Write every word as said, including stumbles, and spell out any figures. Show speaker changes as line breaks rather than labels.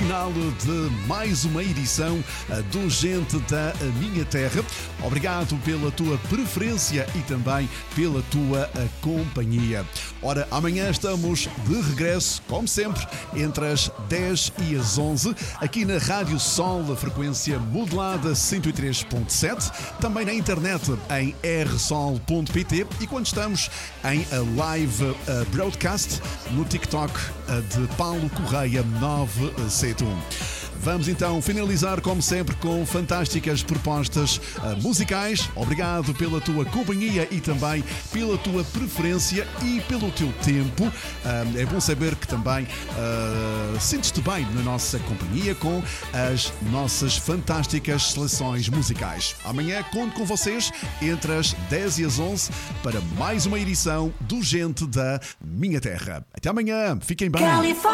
final de mais uma edição do Gente da Minha Terra. Obrigado pela tua preferência e também pela tua companhia. Ora, amanhã estamos de regresso, como sempre, entre as dez e as onze, aqui na Rádio Sol, a frequência modulada cento e três ponto sete, também na internet em r sol ponto p t e quando estamos em live broadcast no TikTok de Paulo Correia nove sete um. Vamos então finalizar, como sempre, com fantásticas propostas uh, musicais. Obrigado pela tua companhia e também pela tua preferência e pelo teu tempo. Uh, é bom saber que também uh, sentes-te bem na nossa companhia com as nossas fantásticas seleções musicais. Amanhã conto com vocês entre as dez e as onze para mais uma edição do Gente da Minha Terra. Até amanhã, fiquem bem.